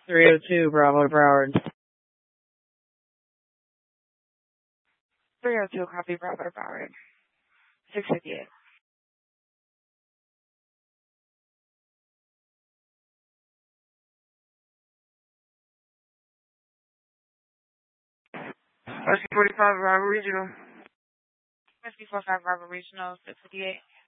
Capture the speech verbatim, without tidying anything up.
three oh two, Bravo to Broward. three oh two, copy, Bravo to Broward. six fifty-eight. S P forty-five, Bravo Regional. S P forty-five, Bravo Regional, six fifty-eight.